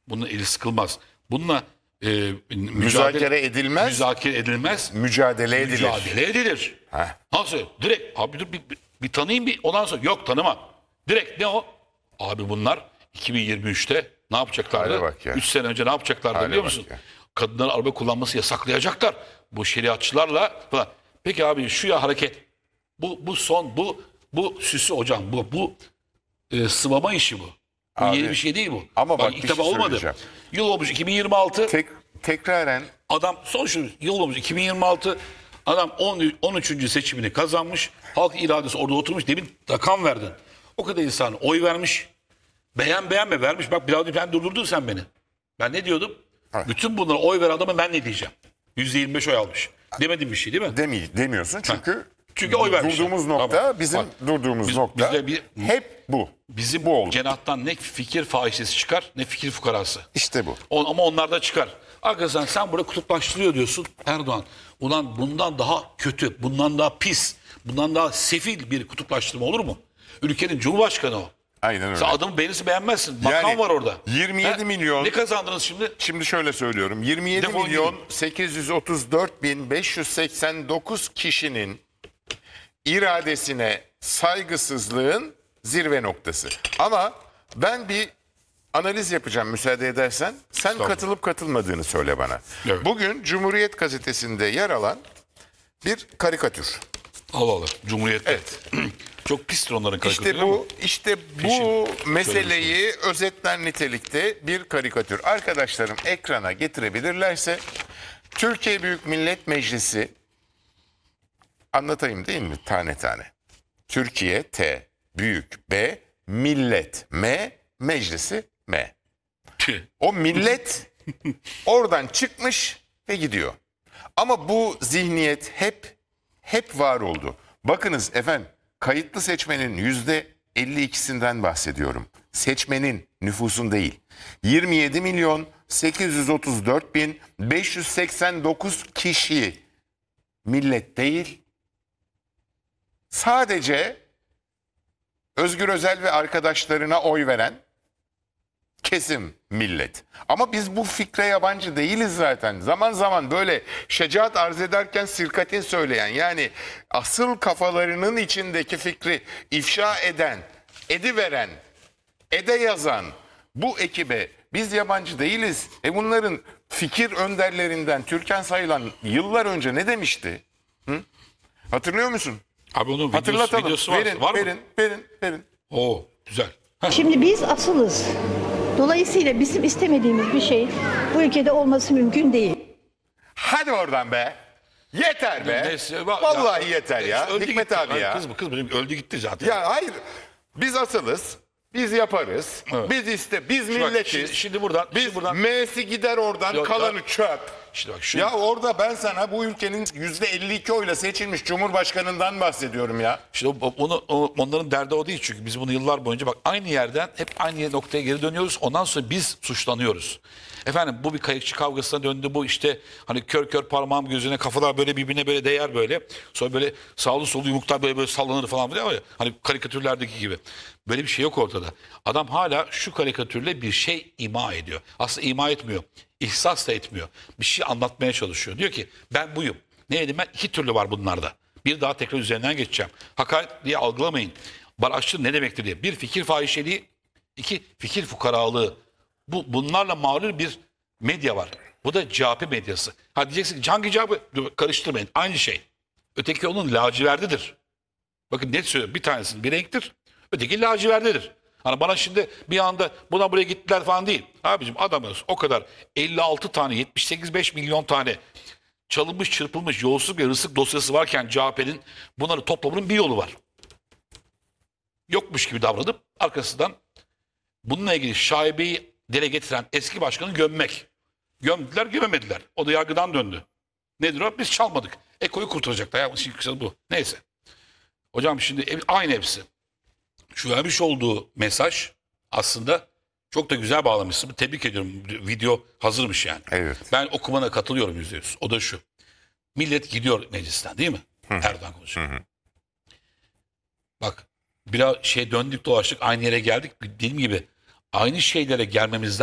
Bunun eli sıkılmaz. Bununla Müzakere edilmez. müzakere edilmez. Mücadele edilir. Mücadele edilir. Heh. Nasıl? Direkt abi dur bir tanıyayım bir ondan sonra yok tanıma. Direkt ne o? Abi bunlar 2023'te ne yapacaklardı? Hale bak ya. 3 sene önce ne yapacaklardı Hale biliyor bak musun? ya. Kadınların araba kullanması yasaklayacaklar. Bu şeriatçılarla falan. Peki abi şu ya hareket. Bu son bu süsü hocam bu sıvama işi bu. Bu Abi, yeni bir şey değil bu. ama bak ilk bir defa şey olmadı. söyleyeceğim. Yıl olmuş 2026. Tekraren Adam son şu yıl olmuş 2026 adam 13. seçimini kazanmış. Halk iradesi orada oturmuş. Demin rakam verdin. O kadar insan oy vermiş. Beğenme vermiş. Bak biraz ben durdurdun sen beni. Ben ne diyordum? Evet. Bütün bunlara oy veren adama ben ne diyeceğim? %25 oy almış. Demedim bir şey değil mi? demiyorsun çünkü oy vermişler. durduğumuz nokta Tamam. bizim Bak, durduğumuz nokta bizde hep bu. bizim bu oldu. cenahtan ne fikir fahişesi çıkar ne fikir fukarası. İşte bu. Ama onlar da çıkar. Arkadaşlar sen burada kutuplaştırıyor diyorsun Erdoğan. Ulan bundan daha kötü, bundan daha pis, bundan daha sefil bir kutuplaştırma olur mu? Ülkenin Cumhurbaşkanı o. Aynen öyle. Sen adamı beğenirse beğenmezsin. Makam Yani var orada. 27 milyon. Ne kazandınız şimdi? Şimdi şöyle söylüyorum. 27 Defol milyon gidin. 834 bin 589 kişinin iradesine saygısızlığın zirve noktası. Ama ben bir analiz yapacağım müsaade edersen. Sen katılıp katılmadığını söyle bana. Evet. Bugün Cumhuriyet Gazetesi'nde yer alan bir karikatür. Allah Allah. Cumhuriyet'te. Çok pistir onların karikatürü. İşte bu Peşin. meseleyi özetler nitelikte bir karikatür. Arkadaşlarım ekrana getirebilirlerse Türkiye Büyük Millet Meclisi anlatayım değil mi tane tane? Türkiye T, Büyük B, Millet M, Meclisi M. O millet oradan çıkmış ve gidiyor. Ama bu zihniyet hep var oldu. Bakınız efendim, kayıtlı seçmenin %52'sinden bahsediyorum. Seçmenin, nüfusun değil. 27 milyon 834 bin 589 kişi millet değil. Sadece Özgür Özel ve arkadaşlarına oy veren kesim millet. Ama biz bu fikre yabancı değiliz zaten. Zaman zaman böyle şecaat arz ederken sirkatin söyleyen, yani asıl kafalarının içindeki fikri ifşa eden, ediveren, ede yazan bu ekibe biz yabancı değiliz. Bunların fikir önderlerinden Türkan Sayılan yıllar önce ne demişti? Hı? Hatırlıyor musun? Abi onun Hatırlatalım. videosu var. Verin, Var mı? verin. Oo güzel. Şimdi biz asılız. Dolayısıyla bizim istemediğimiz bir şey bu ülkede olması mümkün değil. Hadi oradan be. Yeter be. Neyse, Vallahi yeter ya. Öldü Hikmet gitti. abi Ay, ya. Kız benim öldü gitti zaten. Ya hayır. Biz asılız. Biz yaparız. Evet. Biz Şimdi bak, milletiz. şimdi buradan M'si gider oradan, Yok, kalanı çöp. İşte bak şu Ya orada ben sana bu ülkenin %52 oyla seçilmiş Cumhurbaşkanından bahsediyorum ya. İşte onların derdi o değil, çünkü biz bunu yıllar boyunca bak aynı yerden hep aynı noktaya geri dönüyoruz. Ondan sonra biz suçlanıyoruz. Efendim bu bir kayıkçı kavgasına döndü, bu işte hani kör parmağım gözüne, kafalar böyle birbirine böyle değer böyle. Sonra böyle sağlı sollu yumruklar böyle sallanır falan diyor ya, hani karikatürlerdeki gibi. Böyle bir şey yok ortada. Adam hala şu karikatürle bir şey ima ediyor. Aslında ima etmiyor. İhsas da etmiyor. Bir şey anlatmaya çalışıyor. Diyor ki ben buyum. Ne dedim ben? 2 türlü var bunlarda. Bir daha tekrar üzerinden geçeceğim. Hakaret diye algılamayın. Barajçı ne demektir diye. Bir, fikir fahişeliği. 2, fikir fukaralığı. Bunlarla mağrur bir medya var. Bu da CHP medyası. Ha diyeceksin ki hangi CHP? Karıştırmayın. Aynı şey. Öteki onun laciverdidir. Bakın net söylüyorum. Bir tanesinin bir renktir. Öteki laciverdidir. Hani bana şimdi bir anda buna buraya gittiler falan değil. Abicim adamız o kadar 56 tane 78-5 milyon tane çalınmış çırpılmış yolsuzluk ve hırsızlık dosyası varken CHP'nin bunları toplamanın bir yolu var. Yokmuş gibi davranıp arkasından bununla ilgili şaibeyi dile getiren eski başkanı gömmek. Gömdüler gömemediler. O da yargıdan döndü. Nedir o? Biz çalmadık. Eko'yu kurtaracaklar. Ya, şimdi bu. Neyse. Hocam şimdi aynı hepsi. Şu vermiş olduğu mesaj aslında çok da güzel bağlamışsın. Tebrik ediyorum. Video hazırmış yani. Evet. Ben okumana katılıyorum %100. O da şu. Millet gidiyor meclisten değil mi? Erdoğan konuşuyor. Bak biraz döndük dolaştık aynı yere geldik. Dediğim gibi aynı şeylere gelmemizden